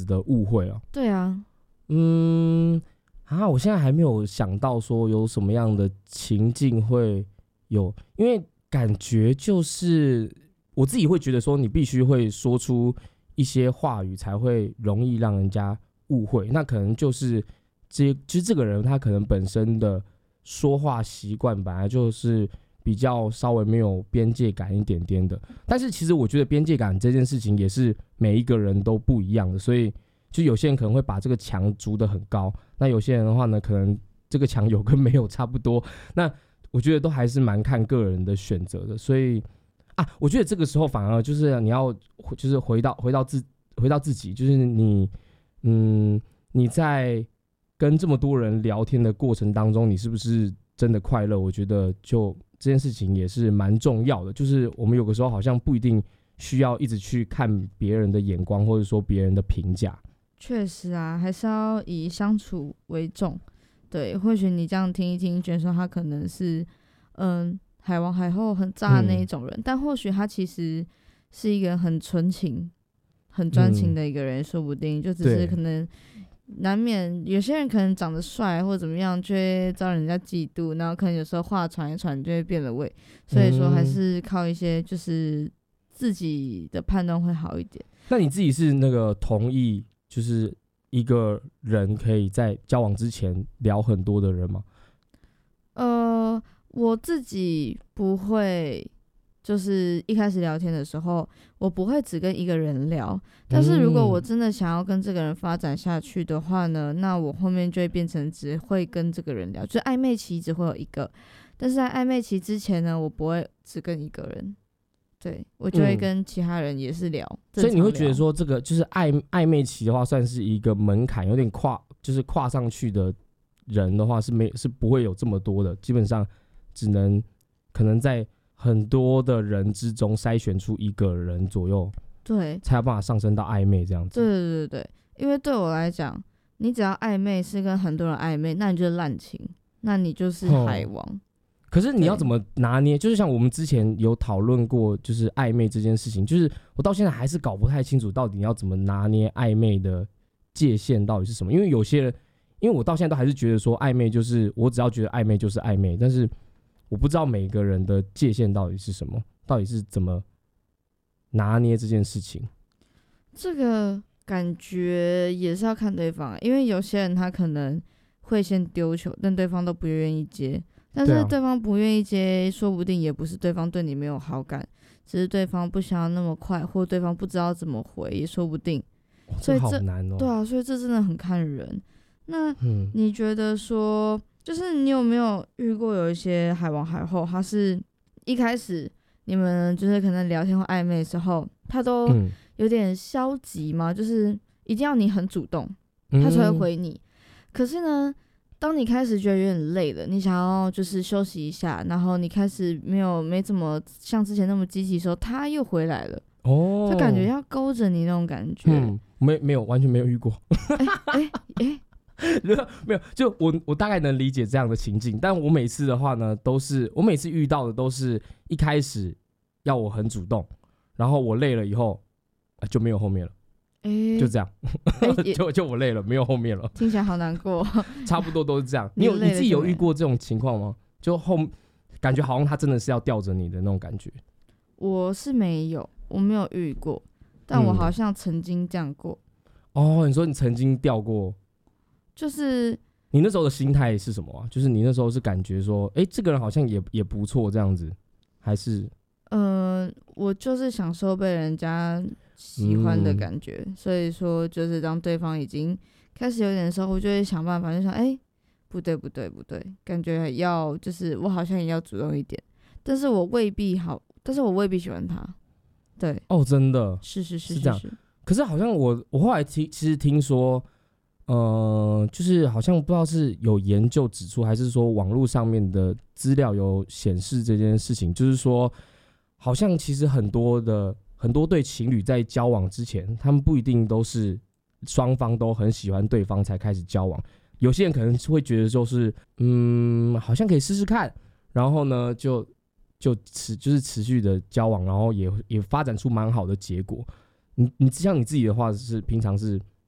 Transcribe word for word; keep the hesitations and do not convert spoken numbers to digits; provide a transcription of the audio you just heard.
子的误会啊。 对啊， 嗯，啊，我现在还没有想到说有什么样的情境会有，因为感觉就是我自己会觉得说，你必须会说出一些话语才会容易让人家误会。那可能就是这，其实这个人他可能本身的说话习惯本来就是比较稍微没有边界感一点点的。但是其实我觉得边界感这件事情也是每一个人都不一样的，所以就有些人可能会把这个墙筑得很高，那有些人的话呢，可能这个墙有跟没有差不多。那我觉得都还是蛮看个人的选择的，所以啊，我觉得这个时候反而就是你要就是回到回到自回到自己，就是你嗯你在跟这么多人聊天的过程当中，你是不是真的快乐？我觉得就这件事情也是蛮重要的，就是我们有个时候好像不一定需要一直去看别人的眼光，或者说别人的评价。 确实啊，还是要以相处为重。对，或许你这样听一听，觉得说他可能是嗯海王海后很渣的那一种人，嗯、但或许他其实是一个很纯情、很专情的一个人，嗯、说不定就只是可能难免有些人可能长得帅或者怎么样，就会遭人家嫉妒，然后可能有时候话传一传就会变了味，所以说还是靠一些就是自己的判断会好一点。 那你自己是那个同意就是一个人可以在交往之前聊很多的人吗？ 呃，我自己不会，就是一开始聊天的时候，我不会只跟一个人聊。但是如果我真的想要跟这个人发展下去的话呢，那我后面就会变成只会跟这个人聊，就是暧昧期只会有一个。但是在暧昧期之前呢，我不会只跟一个人。对，我就会跟其他人也是聊，嗯、 所以你会觉得说，这个就是暧暧昧期的话，算是一个门槛，有点跨，就是跨上去的人的话是没是不会有这么多的，基本上只能可能在很多的人之中筛选出一个人左右， 对， 才有办法上升到暧昧这样子。 对对对对，因为对我来讲，你只要暧昧是跟很多人暧昧，那你就是滥情，那你就是海王。哦， 可是你要怎么拿捏？就是像我们之前有讨论过，就是暧昧这件事情，就是我到现在还是搞不太清楚，到底要怎么拿捏暧昧的界限到底是什么？因为有些人，因为我到现在都还是觉得说暧昧就是我只要觉得暧昧就是暧昧，但是我不知道每个人的界限到底是什么，到底是怎么拿捏这件事情。 这个感觉也是要看对方，因为有些人他可能会先丢球，但对方都不愿意接。但是对方不愿意接，说不定也不是对方对你没有好感，只是对方不想要那么快，或对方不知道怎么回，也说不定。 哦、所以这好难哦。 对啊，所以这真的很看人。那你觉得说，就是你有没有遇过有一些海王海后，他是一开始你们就是可能聊天或暧昧的时候，他都有点消极吗？就是一定要你很主动，他才会回你。嗯、可是呢？当你开始觉得有点累了，你想要就是休息一下，然后你开始没有没怎么像之前那么积极的时候，他又回来了，哦，就感觉要勾着你那种感觉。 嗯，没没有完全没有遇过。 哎哎哎， 没有，就我我大概能理解这样的情境，但我每次的话呢，都是我每次遇到的都是一开始要我很主动，然后我累了以后、呃、就没有后面了。欸、就这样，欸、就就我累了，没有后面了。 听起来好难过。 差不多都是这样。你有你自己有遇过这种情况吗？就后感觉好像他真的是要吊着你的那种感觉。 我是没有，我没有遇过，但我好像曾经这样过。 嗯、哦，你说你曾经吊过， 就是你那时候的心态是什么啊？就是你那时候是感觉说，哎、欸，这个人好像也也不错这样子，还是？ 呃，我就是享受被人家喜欢的感觉、嗯、所以说就是当对方已经开始有点的时候，我就会想办法就想哎、欸，不对不对不对，感觉要就是我好像也要主动一点，但是我未必好，但是我未必喜欢他。对哦，真的是是是 是, 是这样。可是好像我我后来听其实听说呃，就是好像不知道是有研究指出，还是说网络上面的资料有显示这件事情，就是说好像其实很多的很多对情侣在交往之前，他们不一定都是双方都很喜欢对方才开始交往，有些人可能会觉得就是嗯，好像可以试试看，然后呢就就持就是持续的交往，然后也也发展出蛮好的结果。你你像你自己的话是平常是